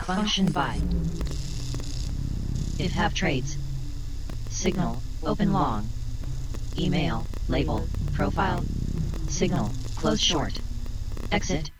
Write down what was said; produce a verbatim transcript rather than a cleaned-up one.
Function by. If have trades. Signal, open long. Email, label, profile. Signal, close short. Exit.